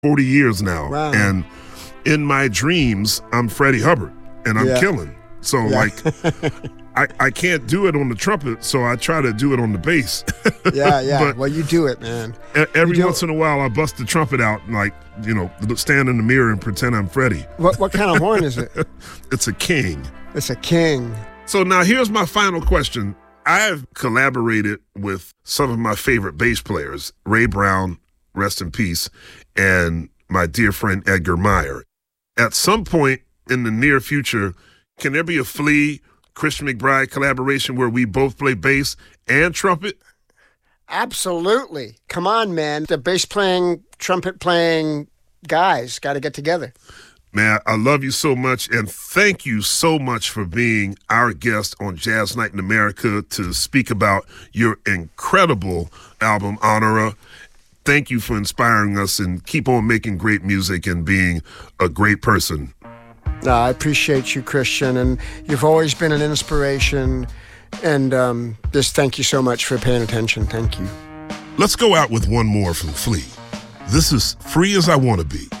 40 years now. Wow. And in my dreams, I'm Freddie Hubbard, and I'm killing. So, I can't do it on the trumpet, so I try to do it on the bass. But, well, you do it, man. Every once in a while, I bust the trumpet out and, stand in the mirror and pretend I'm Freddie. What kind of horn is it? It's a King. It's a King. So now here's my final question. I have collaborated with some of my favorite bass players, Ray Brown, rest in peace, and my dear friend Edgar Meyer. At some point in the near future, can there be a Flea, Christian McBride collaboration where we both play bass and trumpet? Absolutely. Come on, man. The bass playing, trumpet playing guys got to get together. Man, I love you so much, and thank you so much for being our guest on Jazz Night in America to speak about your incredible album, Honora. Thank you for inspiring us, and keep on making great music and being a great person. I appreciate you, Christian, and you've always been an inspiration, and just thank you so much for paying attention. Thank you. Let's go out with one more from Flea. This is Free As I Want to Be.